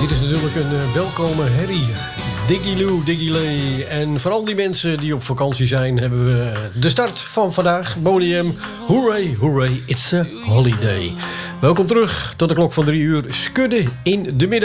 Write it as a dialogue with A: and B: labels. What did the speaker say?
A: Dit is natuurlijk een welkome herrie. Diggiloo, Diggiley. En voor al die mensen die op vakantie zijn, hebben we de start van vandaag. Boney M. Hooray, hooray, it's a holiday. Welkom terug tot de klok van 3 uur. Skudden in de middag.